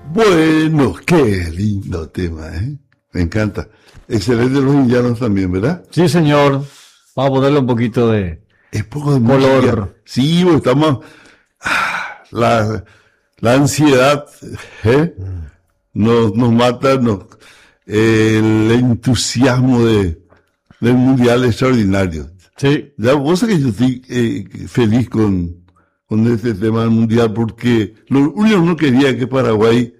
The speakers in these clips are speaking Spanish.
Bueno, qué lindo tema, ¿eh? Me encanta. Excelente los indianos también, ¿verdad? Sí, señor. Vamos a ponerle un poquito de Es poco de color. música. Sí, pues estamos... La ansiedad, ¿eh? Nos mata, el entusiasmo del mundial extraordinario. Sí. Ya vos sabés que yo estoy feliz con este tema del mundial porque lo único que no quería que Paraguay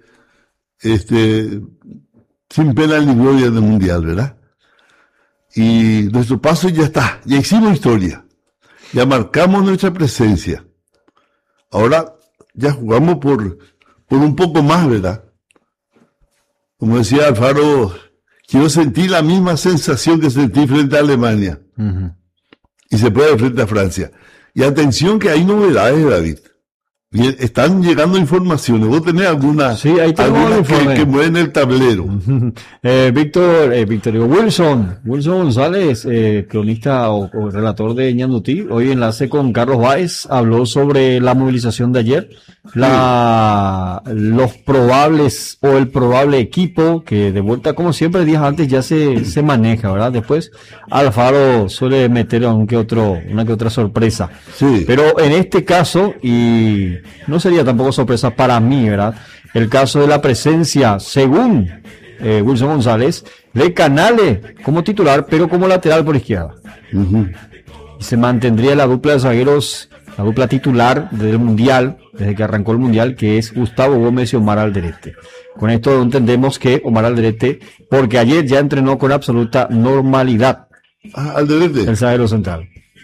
sin pena ni gloria del mundial, ¿verdad? Y nuestro paso ya está, ya hicimos historia, ya marcamos nuestra presencia. Ahora ya jugamos por un poco más, ¿verdad? Como decía Alfaro, quiero sentir la misma sensación que sentí frente a Alemania. Uh-huh. Y se puede frente a Francia. Y atención que hay novedades, David. Bien, están llegando informaciones. ¿Vos tenés alguna, sí, ahí alguna que mueven el tablero? Víctor Wilson González, cronista o relator de Ñandutí, hoy enlace con Carlos Báez, habló sobre la movilización de ayer, los probables o el probable equipo que de vuelta, como siempre, días antes ya se maneja, ¿verdad? Después Alfaro suele meter una que otra sorpresa. Sí. Pero en este caso, y no sería tampoco sorpresa para mí, ¿verdad? El caso de la presencia, según Wilson González, de Canales como titular, pero como lateral por izquierda. Uh-huh. Y se mantendría la dupla de zagueros, la dupla titular del Mundial, desde que arrancó el Mundial, que es Gustavo Gómez y Omar Alderete. Con esto entendemos que Omar Alderete, porque ayer ya entrenó con absoluta normalidad. Alderete. El zaguero central.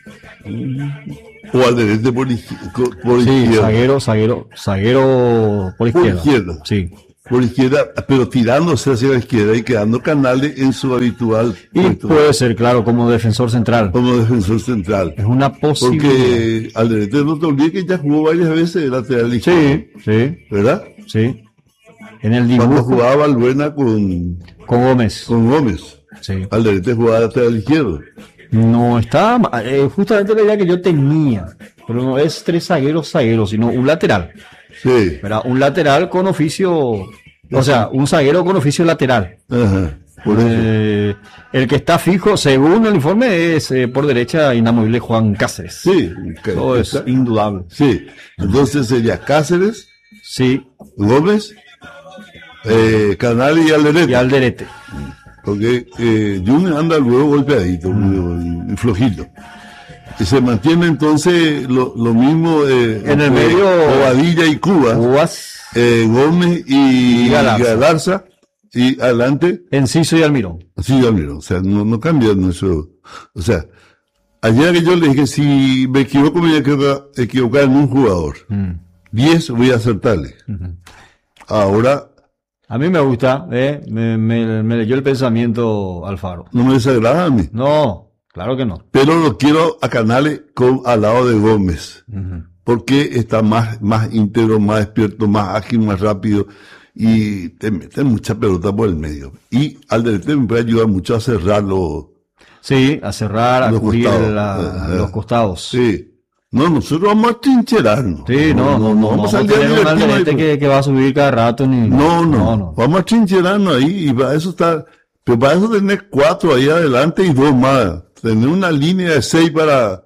O Alderete por izquierda. Sí, zaguero por izquierda. Por izquierda. Sí. Por izquierda, pero tirándose hacia la izquierda y quedando Canales en su habitual y puesto. Puede ser, claro, como defensor central. Como defensor central. Es una posibilidad. Porque Alderete, no te olvides que ya jugó varias veces de lateral izquierdo. Sí. ¿Verdad? Sí. En el dibujo. Cuando jugaba Albuena con Gómez. Con Gómez. Sí. Alderete jugaba de lateral izquierdo. No está, justamente la idea que yo tenía, pero no es tres zagueros, sino un lateral. Sí. ¿Verdad? Un lateral con oficio, o sea, un zaguero con oficio lateral. Ajá. Por eso. El que está fijo, según el informe, es por derecha inamovible Juan Cáceres. Sí. Eso es indudable. Sí. Entonces sería Cáceres. Sí. Gómez. Canales y Alderete. Porque Junior anda luego golpeadito, y flojito. Y se mantiene entonces lo mismo en el medio Bobadilla y Cubas, Gómez y Galarza, y adelante Enciso y Almirón. Sí, Almirón. O sea, no cambia nuestro. O sea, ayer que yo le dije, si me equivoco, me voy a equivocar en un jugador. 10 voy a acertarle. Ahora. A mí me gusta, me leyó el pensamiento Alfaro. No me desagrada a mí. No, claro que no. Pero lo quiero a Canales al lado de Gómez. Porque está más íntegro, más despierto, más ágil, más rápido. Y te mete mucha pelota por el medio. Y Alderete me puede ayudar mucho a cerrarlo. Sí, a cerrar, a cubrir los costados. Sí. No, nosotros vamos a trincherarnos. Sí, no vamos a tener un Alderete que va a subir cada rato. No. Vamos a trincherarnos ahí y para eso está. Pero para eso tenés 4 ahí adelante y 2 más. Tener una línea de 6 para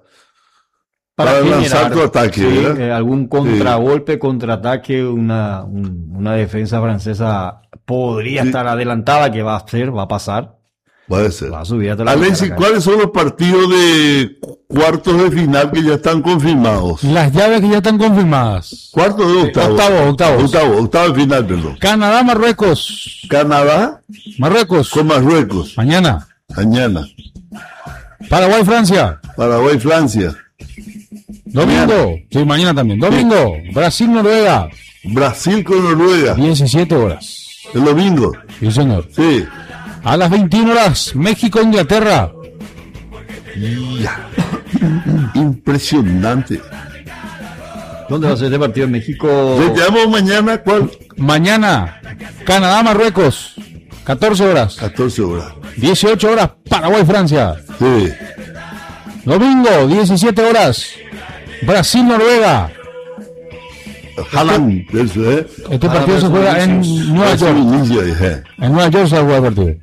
lanzar tu ataque. Sí, algún contragolpe, contraataque, una defensa francesa podría estar adelantada, que va a pasar. Puede ser. Va a subir hasta Alexis, ¿cuáles son los partidos de cuartos de final que ya están confirmados? Las llaves que ya están confirmadas. ¿Cuartos de octavos? Octavo de final, perdón. Canadá, Marruecos. Canadá. Marruecos. Con Marruecos. Mañana. Paraguay, Francia. Domingo. Sí, mañana también. Domingo. Brasil, Noruega. Brasil con Noruega. 17 horas. El domingo. Sí, señor. Sí. A las 21 horas, México, Inglaterra. Impresionante. ¿Dónde va a ser este partido? ¿En México? ¿Le llamamos mañana? ¿Cuál? Mañana, Canadá, Marruecos. 14 horas. 18 horas, Paraguay, Francia. Sí. Domingo, 17 horas, Brasil, Noruega. Haaland versus, Este partido se juega en Nueva York. En Nueva York se juega el partido.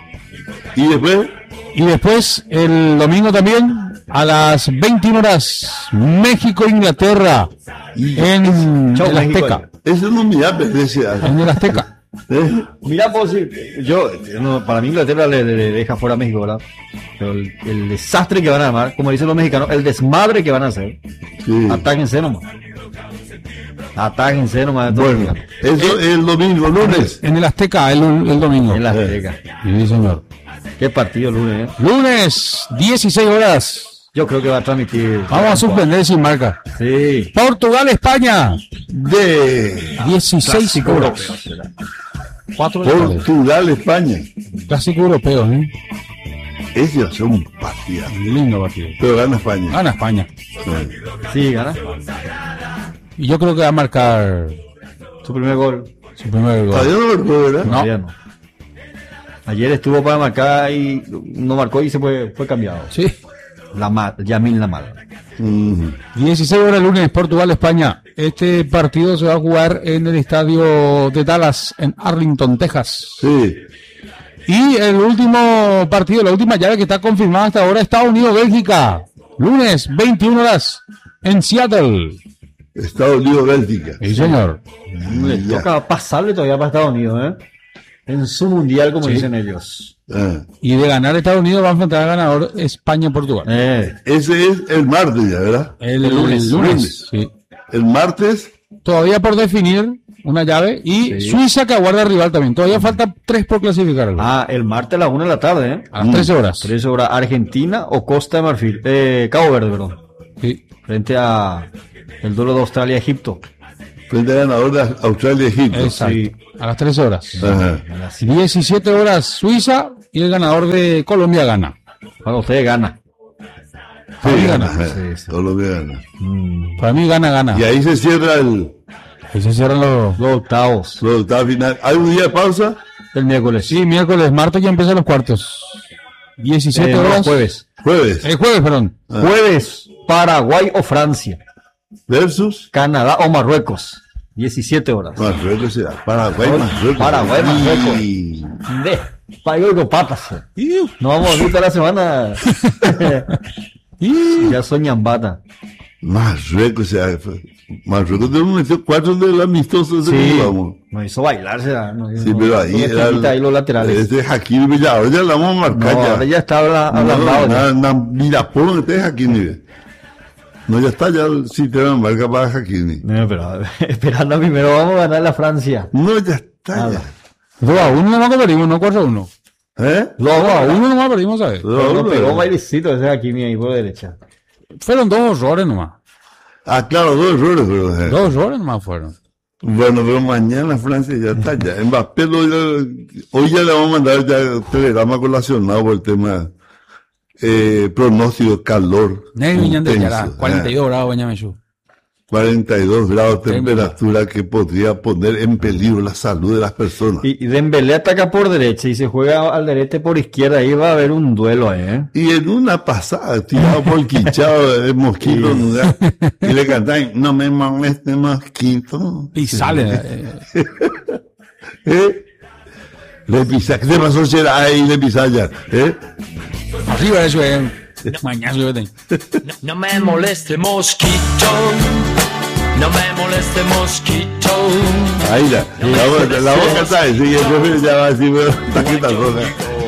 Y después, Y después, el domingo también, a las 21 horas, México-Inglaterra, en Chau, el México. Azteca. eso no me apetece. En el Azteca. Mira, puedo decir, para mí Inglaterra le deja fuera a México, ¿verdad? Pero el desastre que van a armar, como dicen los mexicanos, el desmadre que van a hacer, Sí. atáquense nomás. Atáquense nomás. Bueno, eso el domingo, lunes. En el Azteca, el domingo. En la Azteca. Sí, señor. Qué partido lunes, Lunes, 16 horas. Yo creo que va a transmitir. Vamos a suspender sin marca. Sí. Portugal-España, De 16 Clásico horas. europeo será. 4 de la tarde. Portugal, España. Clásico europeo, ¿eh? Ese va a ser un partido. Lindo partido. Pero gana España. Gana España. Sí, gana. Y yo creo que va a marcar Su primer gol. su primer gol. Todavía no lo recuerdo, ¿verdad? No. Todavía no. Ayer estuvo para marcar y no marcó y se fue cambiado. Sí. Yamil Lamal. 16 horas lunes, Portugal-España. Este partido se va a jugar en el estadio de Dallas, en Arlington, Texas. Sí. Y el último partido, la última llave que está confirmada hasta ahora, Estados Unidos-Bélgica. Lunes, 21 horas, en Seattle. Estados Unidos, Bélgica. Sí, señor. Le Ya. toca pasarle todavía para Estados Unidos, ¿eh? En su mundial, como dicen ellos. Ah, Y de ganar Estados Unidos va a enfrentar al ganador España-Portugal. ese es el martes ya, ¿verdad? El lunes. lunes. Sí. El martes, Todavía por definir una llave. Y Sí. Suiza que aguarda rival también. Todavía falta 3 por clasificar. El martes a las 1 de la tarde, ¿eh? A las 13 horas. 3 horas, Argentina o Costa de Marfil. Cabo Verde, perdón. Sí. Frente a el duelo de Australia-Egipto. frente al ganador de Australia-Egipto. Exacto. Sí. A las 13 horas. Ajá. 17 horas Suiza y el ganador de Colombia gana. Bueno, ustedes ganan. Sí, Ahí gana. gana. Sí, sí. Colombia gana. Para mí gana. Y ahí se cierra el Ahí se cierran los... Los octavos. octavo final. ¿Hay un día de pausa? El miércoles. Sí, miércoles, martes ya empiezan los cuartos. 17 No, horas. jueves. Jueves. Jueves, perdón. Jueves, Paraguay o Francia. Versus Canadá o Marruecos. 17 horas. Marruecos será. Paraguay, Marruecos. Paraguay, Marruecos. Y- De pago con papas. No vamos a ver toda la semana. Ya son ñambata. Marruecos será. Marruecos tenemos metido 4 del amistoso ese que Sí. jugamos. Nos hizo bailar, será. Sí, pero ahí era ahí los laterales. Este Hakimi, ya, ahora ya la vamos a No, marcar ya. ahora ya está ablandado. ya. Mira, por este es Hakimi. ve. No, ya está ya el sistema de marca para Hakimi. No, pero esperando primero vamos a ganar la Francia. No, ya está Nada. ya. 2-1 nomás que perdimos, no 4-1. ¿Eh? 2-1 nomás perdimos, ¿sabes? Pero No, pegó no. bailecito ese aquí ahí por derecha. Fueron 2 errores nomás. Ah, claro, 2 errores, pero. 2 errores nomás fueron. Bueno, pero mañana Francia ya está ya. Mbappé hoy ya le vamos a mandar ya telegrama colacionado por el tema pronóstico, calor. Ney Viñante ya era intenso, 42 grados, Beñamesú. 42 grados de Tremendo. temperatura que podría poner en peligro la salud de las personas. Y Dembélé ataca por derecha y se juega al derecho por izquierda. Ahí va a haber un duelo, Y en una pasada, tirado por el quichado de mosquito, ¿no? Y le cantan, no me moleste mosquito. Y sale. Le pisa, ¿qué te pasó? Será ahí, le pisa ya. Arriba eso es. Mañana yo tengo. No me moleste mosquito, no me moleste mosquito. Ahí ya. La boca está ahí, sí, el jefe ya va a decir, bueno, taquita roja.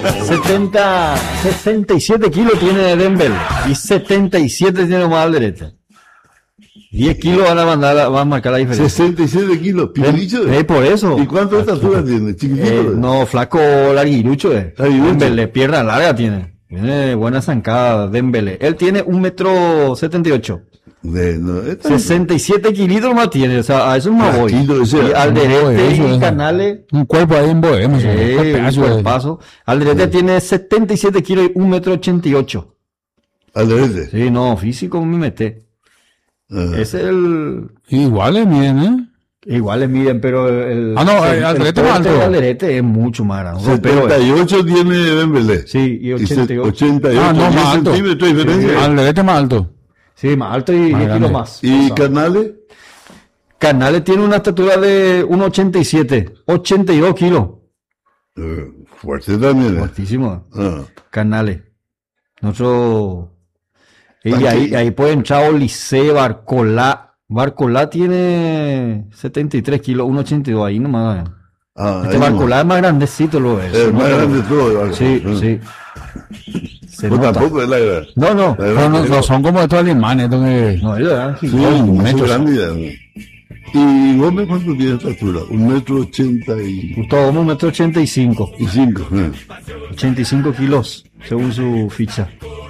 67 kilos tiene Dembélé y 77 tiene más al derecho. 10 kilos van a marcar la diferencia. 67 kilos, piolicho. Por eso. ¿Y cuánto estatura tiene? Chiquitito. No, flaco larguirucho. Larguirucho. Dembélé, pierna larga tiene. Tiene buena zancada Dembélé. Él tiene 1,78 m. No, esta- 67 kilitos más tiene. O sea, a eso me voy. Flaquito ese. Y al No, derete eso y es. Canales. Un cuerpo ahí en Bohemia. Un cuerpazo. Alderete tiene 77 kilos y 1,88 m. Al derecho. Sí, no, físico me mete. Ah. Es el. Igual es bien, ¿eh? Igual es miden, pero el. Ah, no, el Alderete más porte alto. del Alderete es mucho más grande. Pero 78 tiene Dembélé. sí, y 88. 88, Ah, no, 10 más alto. centímetros de diferencia. Al derecho más alto. Sí, más alto y 10 grande. kilos más. ¿Y O sea, Canales? Canales tiene una estatura de 1,87, 82 kilos. Fuerte también. Fuertísimo. Ah. Canales. Nosotros. Y Tanque. ahí puede entrar Olicé, Barcolá. Barcolá tiene 73 kilos, 1,82. Ahí nomás. Ah, Este ahí Barcolá es más grandecito, lo es. es más grande de todo. el Sí, barco. sí. Se Pues nota. tampoco es la gran. No, no. La Pero gran- no son como estos alemanes, donde No, ellos eran Sí, gigantes. un metro metros. grande ya. ¿Y Gómez cuánto tiene esta altura? 1,85 Gustavo Gómez, 1,85 m. 85 kilos, según su ficha.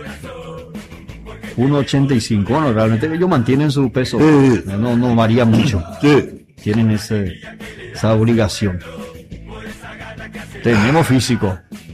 1,85. Bueno, realmente ellos mantienen su peso. Sí. No varía mucho. Sí. Tienen esa obligación. Tenemos físico.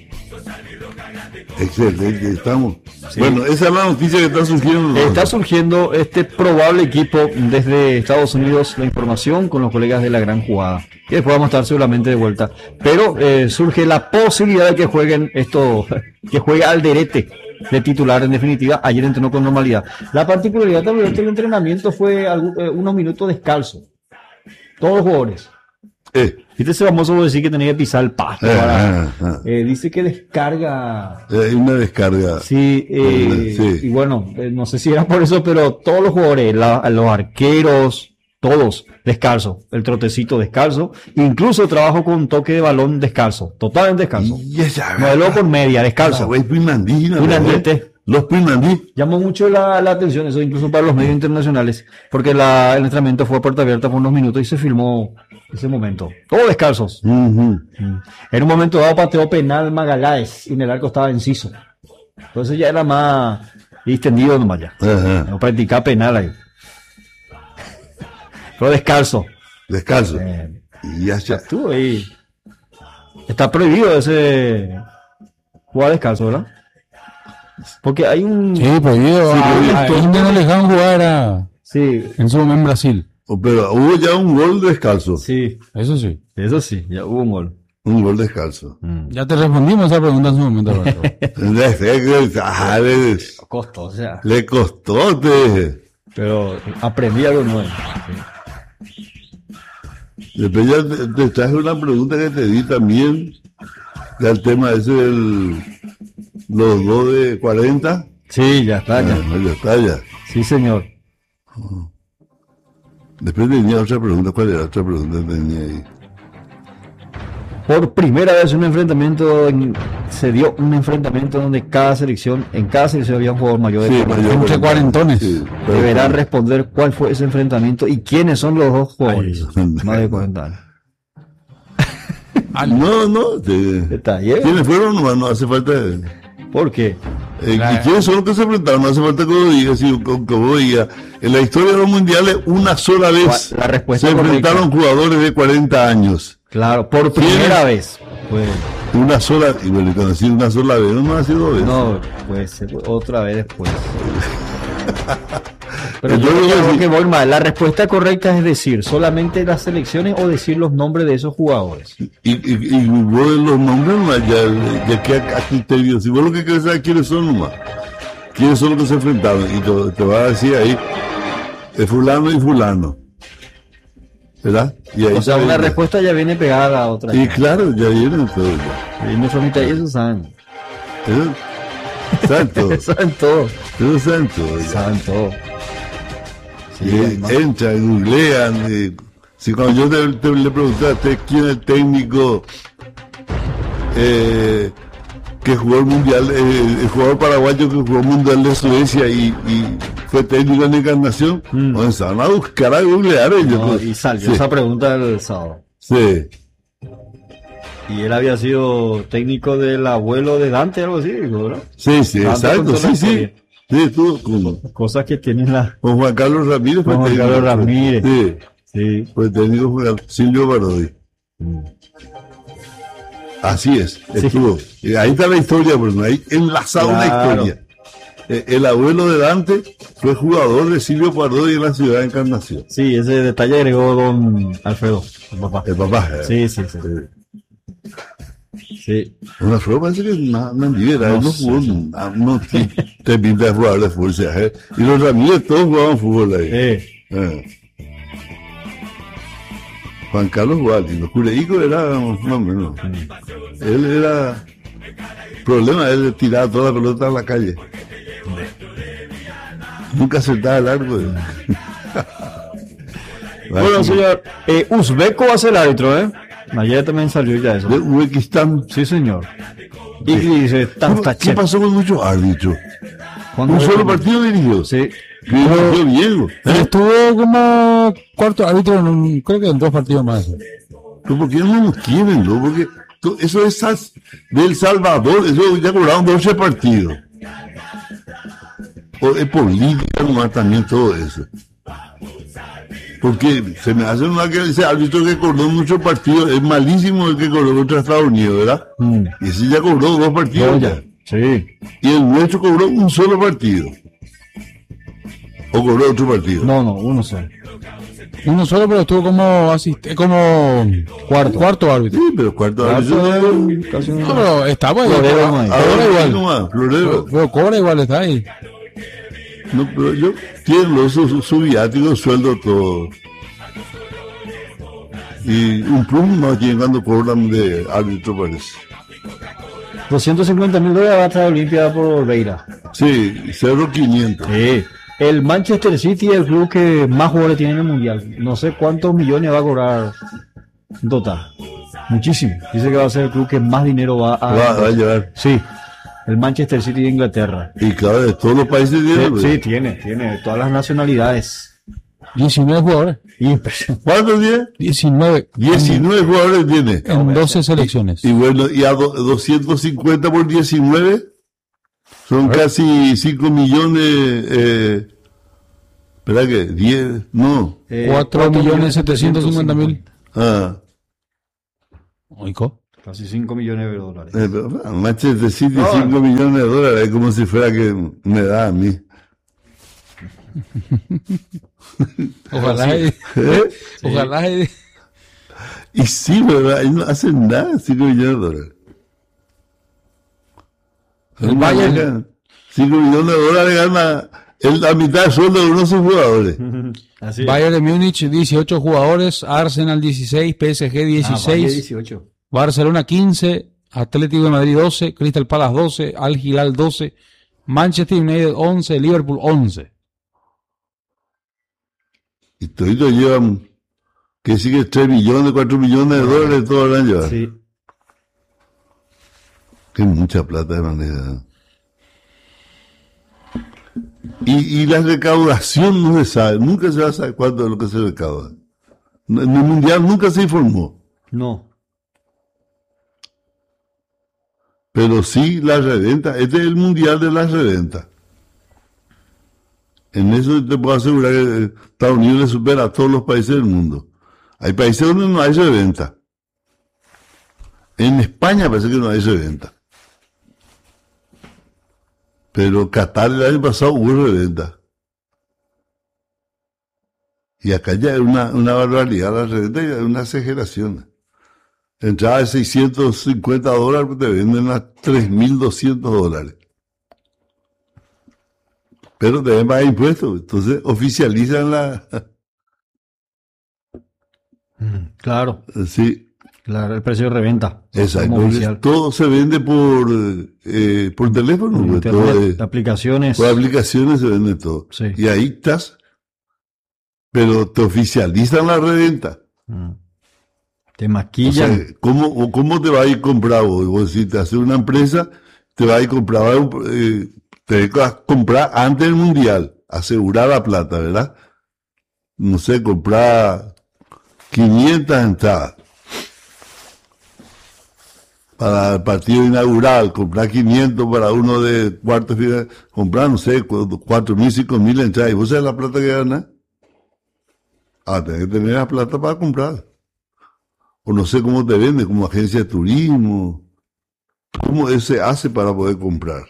Excelente, estamos. Sí. Bueno, esa es la noticia que está surgiendo. Está surgiendo este probable equipo desde Estados Unidos, la información con los colegas de la gran jugada. Y después vamos a estar seguramente de vuelta. Pero surge la posibilidad de que jueguen que juegue Alderete de titular en definitiva. Ayer entrenó con normalidad. La particularidad también del entrenamiento fue unos minutos descalzo. Todos los jugadores. ¿Viste ese famoso decir que tenía que pisar el pasto? Dice que descarga. Hay una descarga. Sí, Sí. y bueno, no sé si era por eso, pero todos los jugadores, los arqueros, todos descalzo, el trotecito descalzo, incluso trabajo con toque de balón descalzo, totalmente descalzo. Y esa, Modelo con media, descalzo. güey, Pinandí, ¿no? Pinandete. Los Pinandí. Llamó mucho la atención eso, incluso para los medios internacionales, porque el entrenamiento fue a puerta abierta por unos minutos y se filmó ese momento. Todos descalzos. Ujú. En un momento dado pateó penal Magaláes y en el arco estaba Enciso. Entonces ya era más distendido nomás ya. Ajá. No practicaba penal ahí. Pero descalzo. Descalzo. Y ya está. Estuvo ahí. Está prohibido ese jugar descalzo, ¿verdad? Porque hay un... Sí, prohibido. Sí, A prohibido. India no le dejaban jugar Sí, en su momento en Brasil. Pero hubo ya un gol descalzo. sí, Eso sí. eso sí, ya hubo un gol. Un gol descalzo. Ya te respondimos esa pregunta en su momento, Alberto. Costó, o sea, Le costó. pero aprendí algo nuevo. Después ya te traje una pregunta que te di también del tema ese los dos de 40. Sí, ya está, ya. Ya está ya. Sí, señor. Después tenía otra pregunta. ¿Cuál era otra pregunta que tenía ahí? Por primera vez se dio un enfrentamiento donde en cada selección había un jugador mayor de 40. mayor Entre cuarentones. Deberá responder cuál fue ese enfrentamiento y quiénes son los dos jugadores. Más de 40 años. No. Detalle. ¿Quiénes fueron? No hace falta. ¿Por qué? ¿Y quiénes son los que se enfrentaron? No hace falta que lo digas, que vos digas. En la historia de los mundiales, una sola vez La respuesta se correcta. enfrentaron jugadores de 40 años. Claro, por primera vez. Pues, Una sola, y bueno, cuando decir una sola vez, no ha sido dos veces. no, pues otra vez después. Pero Yo yo creo que creo sí. que voy mal. La respuesta correcta es decir solamente las selecciones o decir los nombres de esos jugadores. Y vos de los nombres, nomás, ya que a criterio. Si vos lo que querés saber quiénes son nomás. ¿Quiénes son los que se enfrentaron? Y te va a decir ahí, es fulano y fulano. ¿Verdad? Y ahí O sea, está una bien. respuesta ya viene pegada a la otra. Y claro, ya vienen todo ya. Y nuestros mitades saben. Eso, santo, Saben todo. eso santo. Ya. Saben todo. Sí, Y además. entran, googlean. Si cuando yo le pregunté a usted quién es el técnico que jugó el mundial, el jugador paraguayo que jugó el mundial de Suecia y fue técnico en Encarnación, comenzaron a buscar, a googlear ellos. No, pues. y salió Sí, esa pregunta el sábado. sí. Y él había sido técnico del abuelo de Dante, algo así, ¿verdad? Sí, Dante exacto, contó la sí. historia. Sí, estuvo Cosas que tienen la... con Juan Carlos Ramírez. Con Juan técnico. Carlos Ramírez. Sí, Sí. fue técnico Juan Silvio Bardoy. Así es, Sí. estuvo. Y ahí está la historia, Bruno, ahí enlazada una Claro. historia. El abuelo de Dante fue jugador de Silvio Pardoy en la ciudad de Encarnación. Sí, ese detalle agregó don Alfredo, el papá. El papá. Sí. Sí. Una flor parece que no libera, No no sé. jugó, no te pinta de jugador de fútbol. Y los Ramírez todos jugaban fútbol ahí. Eh, Juan Carlos Gualdi, los Cureicos era más o menos. Él era... Problema, él tiraba toda la pelota a la calle. Nunca acertaba el arco. Bueno, señor, Uzbeko va a ser el árbitro, ¿eh? Ayer también salió ya eso. De Uzbekistán. Sí, señor. Y dice, ¿Qué pasó con muchos árbitros? ¿Cuándo Un fue? solo partido dirigió. Sí. Que dirigió Diego. Él estuvo como cuarto árbitro, creo que en 2 partidos más. ¿Pero por qué no nos quieren, no? Porque eso es de El Salvador, eso ya cobraron 12 partidos. O es política nomás también todo eso. Porque se me hace una que ese árbitro que cobró muchos partidos, es malísimo el que cobró contra Estados Unidos, ¿verdad? Y ese ya cobró 2 partidos. Ya. Sí. Y el nuestro cobró un solo partido. ¿O cobró otro partido? No, uno solo. Uno solo, pero estuvo como como cuarto árbitro. Sí, pero cuarto árbitro. Casi un... No, pero estaba ahí. Florero, no hay. Cobra igual. Nomás, Florero. Pero cobra igual, está ahí. No, pero yo tienen su viático, sueldo todo. Y un plus no tienen cuando cobran de árbitro, parece. $250,000 va a estar Olimpia por Olveira. Sí, 0.500. Sí. El Manchester City es el club que más jugadores tiene en el mundial. No sé cuántos millones va a cobrar en total. Muchísimo. Dice que va a ser el club que más dinero va Va a llevar. Sí. El Manchester City de Inglaterra. Y claro, de todos los países tienen. Sí, tiene todas las nacionalidades. 19 jugadores. Impresionante. ¿Cuántos tiene? 19. 19 jugadores tiene. En 12 selecciones. Y bueno, y a 250 por 19 son casi 5 millones. ¿Verdad que? 10, no. 4.750.000. Ah, Oico. Casi 5 millones de dólares. pero, Manchester City, 5 millones de dólares, es como si fuera que me da a mí. Ojalá. Ojalá. Y sí, ¿verdad? Ellos no hacen nada, 5 millones de dólares. El Bayern. 5 millones de dólares gana la mitad de sueldo de uno de sus jugadores. Así es. Bayern de Múnich, 18 jugadores. Arsenal, 16. PSG, 16. Bayern 18. Barcelona, 15. Atlético de Madrid, 12. Crystal Palace, 12. Al Hilal, 12. Manchester United, 11. Liverpool, 11. Y toditos llevan, que sí que 3 millones, 4 millones de dólares todo el año. Sí. Que mucha plata de manera. Y la recaudación no se sabe, nunca se va a saber cuánto es lo que se recauda. En el mundial nunca se informó, No. pero sí la reventa. Este es el mundial de la reventa. En eso te puedo asegurar que Estados Unidos le supera a todos los países del mundo. Hay países donde no hay reventa. En España parece que no hay reventa. Pero Qatar el año pasado hubo reventa. Y acá ya es una barbaridad la reventa, ya es una exageración. Entrada de $650, pues te venden a $3.200. Pero te ven más impuestos, entonces oficializan la... Claro. Sí, Claro, el precio de reventa. exacto. Como oficial. Todo se vende por teléfono, Por pues, todo internet, aplicaciones. por aplicaciones se vende todo. Sí. Y ahí estás, pero te oficializan la reventa. Te O maquillan. sea, ¿cómo te va a ir comprar vos? Vos si te haces una empresa, te va a ir comprar, te vas a comprar antes del mundial, asegurar la plata, ¿verdad? No sé, comprar 500 entradas para el partido inaugural, comprar 500 para uno de cuartos final, comprar, no sé, 4.000, 5.000 entradas. ¿Y vos sabés la plata que ganas? Tenés que tener la plata para comprar. O no sé cómo te vende, como agencia de turismo. ¿Cómo se hace para poder comprar?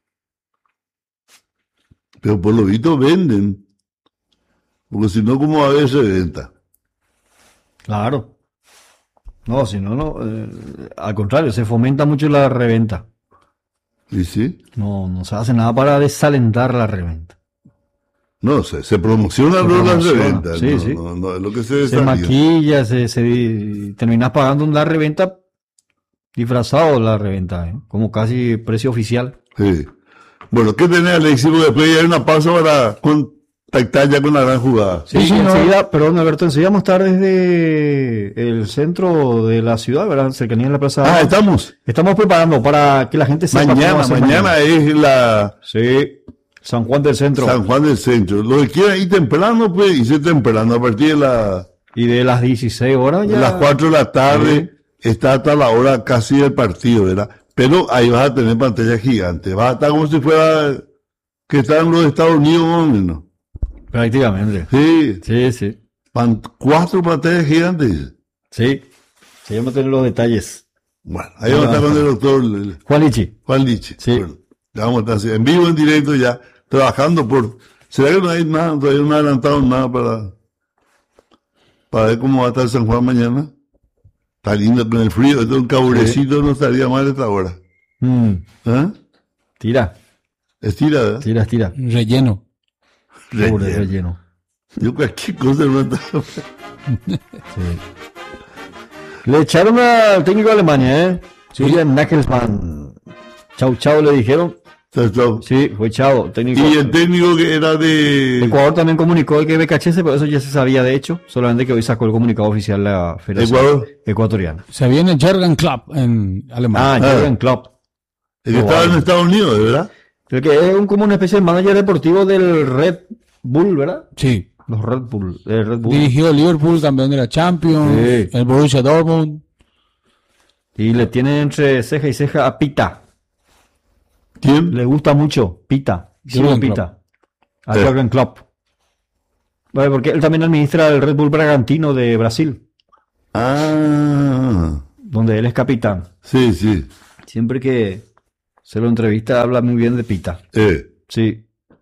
Pero por lo visto venden. Porque si no, ¿cómo va a haber reventa? Claro. No, si no, no. Al contrario, se fomenta mucho la reventa. ¿Y sí? No se hace nada para desalentar la reventa. No sé, se promociona luego la promociona, reventa. sí, no, sí. no es lo que se Se desarrolla. maquilla, terminas pagando una reventa disfrazado de la reventa, como casi precio oficial. Sí. Bueno, ¿qué tenés, Alexis? Porque después ya hay una pausa para contactar ya con la gran jugada. Sí, enseguida, perdón Alberto, enseguida vamos a estar desde el centro de la ciudad, ¿verdad? Cercanía de la plaza. Ah, estamos. Estamos preparando para que la gente sepa cómo va a ser Mañana es la Sí, San Juan del Centro. San Juan del Centro. Lo que quieran ir temprano, pues, irse temprano, a partir de Y de las 16 horas ya. las 4 de la tarde, está hasta la hora casi del partido, ¿verdad? Pero ahí vas a tener pantalla gigante. Vas a estar como si fuera que están en los Estados Unidos, más o menos. Prácticamente. Sí, Sí, sí. 4 pantallas gigantes. Sí. Se llama tener los detalles. Bueno, ahí vamos a estar con el doctor Juan Lichi. Juan Liche. Sí. Bueno, ya vamos a estar así, en vivo, en directo ya, trabajando por... ¿Será que no hay nada, todavía no ha adelantado nada para ver cómo va a estar San Juan mañana? Está lindo con el frío, un caburecito no estaría mal a esta hora. ¿Ah? Tira, Estira, ¿verdad? tira. Relleno. Pobre relleno. Yo cualquier cosa no está... Le echaron al técnico de Alemania, Julian Nagelsmann. Chau, le dijeron. Chao, chao. Sí, fue chau. Técnico. Y el técnico que era de... Ecuador también comunicó que BKHS, pero eso ya se sabía de hecho, solamente que hoy sacó el comunicado oficial la Federación Ecuador. Ecuatoriana. Se viene Jürgen Klopp en Alemania. Jürgen Klopp. El que estaba en Estados Unidos, ¿verdad? El que es como una especie de manager deportivo del Red Bull, ¿verdad? Sí. Los Red Bull. Red Bull. Dirigió Liverpool, campeón de la Champions. Sí. El Borussia Dortmund. Y le tiene entre ceja y ceja a Pita. ¿Quién? Le gusta mucho Pita. Jürgen Pita. A Sí. Jürgen Klopp. Vale, porque él también administra el Red Bull Bragantino de Brasil, Ah, donde él es capitán. sí, sí. Siempre que se lo entrevista habla muy bien de Pita. Sí.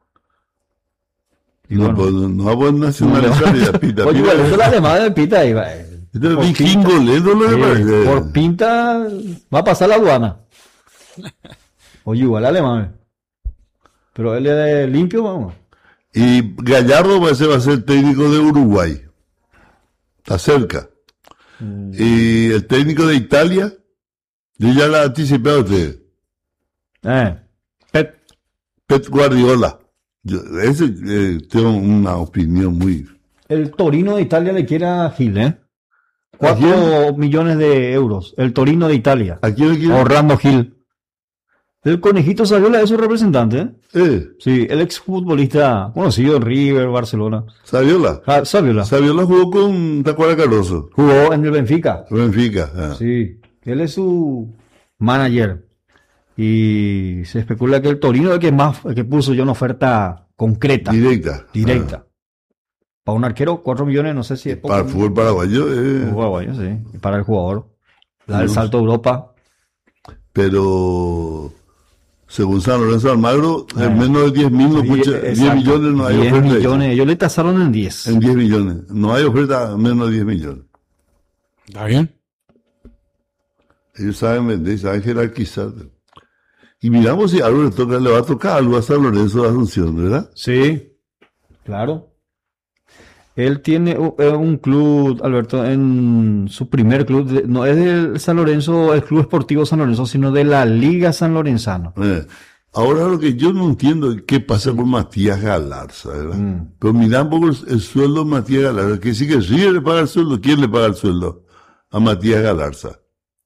Y No, bueno. pues, no va a poder nacionalizar ya, Pita. Oye, Pita. bueno, eso es la alemana de Pita ahí va. Este es Por vikingo, lento lo que Sí, parece. por pinta va a pasar la aduana. Oye, igual alemán. Pero él es limpio, vamos. Y Gallardo va a ser técnico de Uruguay. Está cerca. Y el técnico de Italia, yo ya la anticipé a usted. Pep. Pep Guardiola. Yo, tengo una opinión muy... El Torino de Italia le quiere a Gil, ¿eh? ¿A 4 millones de euros. El Torino de Italia. ¿A quién le quiere? Orlando Gil. El conejito Saviola es su representante, ¿eh? Sí, el exfutbolista conocido en River, Barcelona. Saviola. Saviola. Saviola jugó con Tacuara Caroso. Jugó en el Benfica. Benfica. Ah. Sí, él es su manager. Y se especula que el Torino es el que puso ya una oferta concreta, Directa. directa. Para un arquero, 4 millones, no sé si es Ah. poco. Para el fútbol paraguayo. Uruguayo, sí. Y para el jugador. La del salto a Europa. Pero según San Lorenzo de Almagro, en menos de 10 mil, 10 Exacto. millones no hay 10 oferta. millones, ellos le tasaron en 10. En 10 millones. No hay oferta a menos de 10 millones. ¿Está bien? Ellos saben vender, saben jerarquizar. Y miramos si algo le va a tocar algo a San Lorenzo de Asunción, ¿verdad? Sí, claro. Él tiene un club, Alberto, en su primer club, no es del San Lorenzo, el Club Esportivo San Lorenzo, sino de la Liga San Lorenzano. Ahora lo que yo no entiendo es qué pasa con Matías Galarza, ¿verdad? Pero mira un poco el sueldo de Matías Galarza, que sí que River le paga el sueldo. ¿Quién le paga el sueldo a Matías Galarza?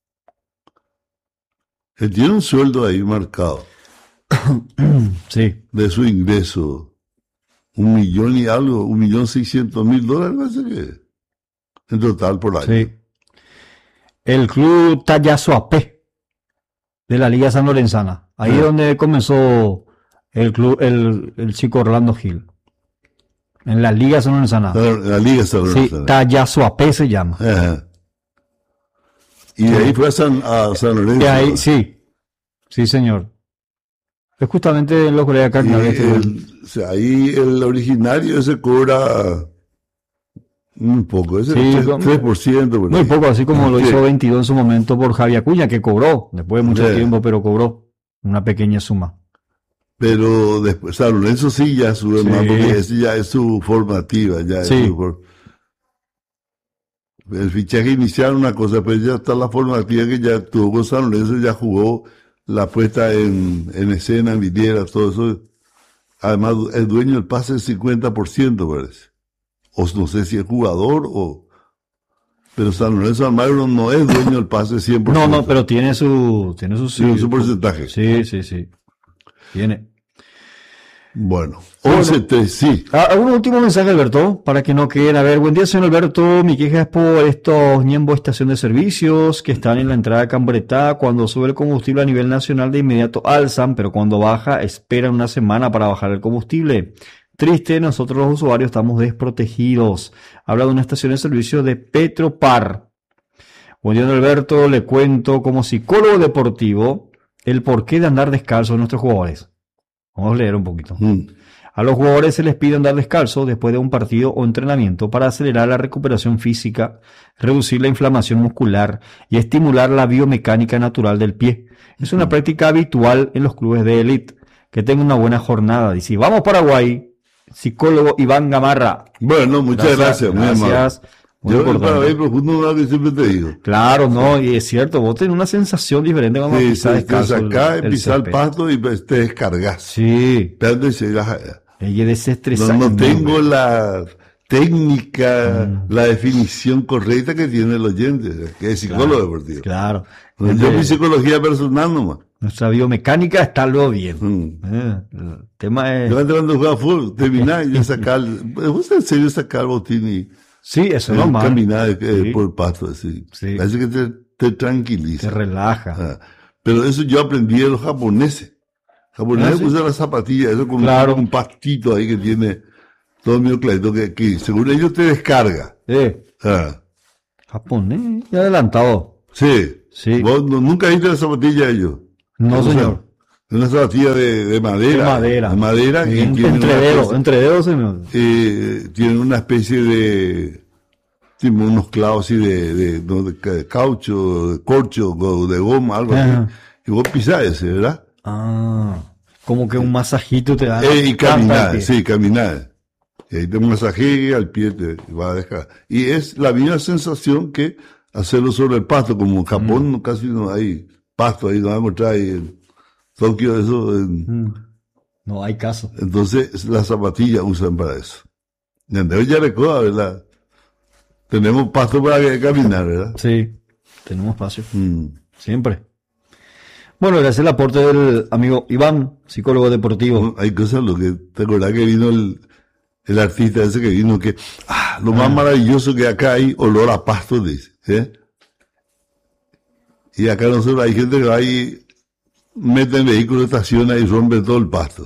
Él tiene un sueldo ahí marcado Sí. de su ingreso. 1 millón y algo, 1.600.000 parece que en total por año. Sí. El club Tallazoapé de la Liga San Lorenzana. Ahí es donde comenzó el club, el chico Orlando Gil. En la Liga San Lorenzana. La Liga San Sí, Lorenzo. Tallazoapé se llama. Ajá. Y de ahí fue a San Lorenzo. Y ahí, sí, señor. Es justamente en lo que le acá. O sea, ahí el originario se cobra un poco, ese Sí, 3%. por Muy ahí. poco, así como lo Sí. hizo 22 en su momento por Javier Acuña, que cobró, después de mucho Sí. tiempo, pero cobró una pequeña suma. Pero después, San Lorenzo sí ya sube más, porque ese ya es su formativa, ya Sí. es el fichaje inicial una cosa, pero ya está la formativa que ya tuvo con San Lorenzo, ya jugó la puesta en escena, en vidriera, todo eso. Además, el dueño del pase es 50%, parece. O no sé si es jugador o... Pero San Lorenzo Almagro no es dueño del pase 100%. No, pero tiene su su porcentaje. Sí. Tiene. Bueno, 11-3, sí. Un último mensaje, Alberto, para que no queden. A ver, buen día, señor Alberto. Mi queja es por estos Ñembo estación de servicios que están en la entrada de Cambretá. Cuando sube el combustible a nivel nacional, de inmediato alzan, pero cuando baja, esperan una semana para bajar el combustible. Triste, nosotros los usuarios estamos desprotegidos. Habla de una estación de servicio de Petropar. Buen día, don Alberto. Le cuento como psicólogo deportivo el porqué de andar descalzo de nuestros jugadores. Vamos a leer un poquito. A los jugadores se les pide andar descalzo después de un partido o entrenamiento para acelerar la recuperación física, reducir la inflamación muscular y estimular la biomecánica natural del pie. Es una práctica habitual en los clubes de élite. Que tengan una buena jornada. Dice, vamos Paraguay, psicólogo Iván Gamarra. Bueno, muchas gracias. Muy amable. Muy Yo el importante. Paraguay profundo es lo que siempre te digo. Claro, no, y es cierto, vos tenés una sensación diferente cuando Sí, pisás te descalzo sacás, pisás el césped. pasto y pues, te descargas. Sí, Pero dice, ella desestresa. no tengo la técnica, la definición correcta que tiene el oyente, que es psicólogo deportivo. Claro. Yo mi psicología personal nomás. Nuestra biomecánica está luego bien. El tema es... Yo antes cuando jugaba fútbol, terminaba y yo sacaba, ¿vos en serio sacar el botín y Sí, eso es normal. caminar Sí. por el pasto? Así. Sí. Parece que te tranquiliza. Te relaja. Pero eso yo aprendí de los japoneses. Japoneses sí. usan las zapatillas, eso con Claro. un pastito ahí que tiene todo medio clarito, que según ellos te descarga. Ah, Japonés, ya adelantado. sí. Sí. ¿Vos nunca viste la zapatilla de ellos? No, O sea, señor. es una zapatilla de madera. De madera. De madera y tiene Entre una dedos, cosa- entre dedos, señor. tienen una especie de tipo unos clavos así de caucho, de corcho, de goma, algo Ajá. así. Y vos pisás ese, ¿verdad? Como que un masajito te da. Y caminar, pie. sí, caminar. Y ahí te masajea al pie, te va a dejar. Y es la misma sensación que hacerlo sobre el pasto, como en Japón casi no hay pasto, ahí no vas a encontrar ahí en Tokio, eso. No hay caso. Entonces, las zapatillas usan para eso. Y andemos ya recoda, ¿verdad? Tenemos pasto para caminar, ¿verdad? Sí, tenemos espacio. Siempre. Bueno, gracias al aporte del amigo Iván, psicólogo deportivo. Hay cosas, lo que, ¿te acordás que vino el artista ese que vino que, lo más maravilloso que acá hay olor a pasto, dice, ¿eh? Y acá nosotros hay gente que va y mete el vehículo, estaciona y rompe todo el pasto.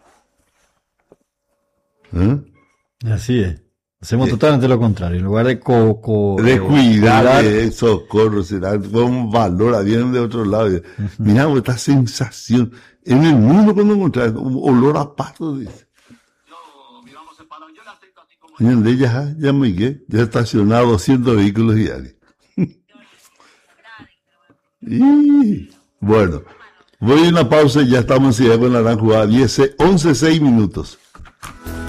Así es. Hacemos totalmente lo contrario. En lugar de Cuidar de socorro, será con valor, vienen de otro lado. Mira, esta sensación. En el mundo cuando encontrás un olor a pasto, dice. En de ya me quedé, ya estacionado 200 vehículos diarios. Y, bueno, voy a una pausa y ya estamos en Ciudad con la Gran Jugada. 11, 6 minutos.